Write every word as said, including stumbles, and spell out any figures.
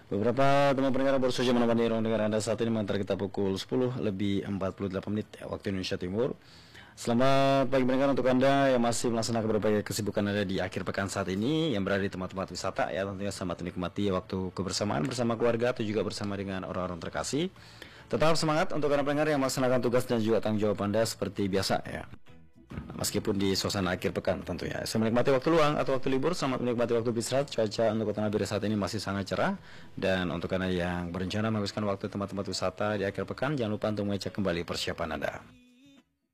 Beberapa teman pendengar baru saja menemani ruang dengar Anda saat ini mengantar kita pukul sepuluh lebih empat puluh delapan menit waktu Indonesia Timur. Selamat pagi pendengar untuk Anda yang masih melaksanakan berbagai kesibukan Anda di akhir pekan saat ini, yang berada di tempat-tempat wisata ya, tentunya selamat menikmati waktu kebersamaan bersama keluarga atau juga bersama dengan orang-orang terkasih. Tetap semangat untuk Anda pendengar yang melaksanakan tugas dan juga tanggung jawab Anda seperti biasa ya. Meskipun di suasana akhir pekan tentunya. Saya menikmati waktu luang atau waktu libur, selamat menikmati waktu beristirahat. Cuaca untuk Kota Nabire saat ini masih sangat cerah. Dan untuk Anda yang berencana menghabiskan waktu tempat-tempat wisata di akhir pekan, jangan lupa untuk mengecek kembali persiapan Anda.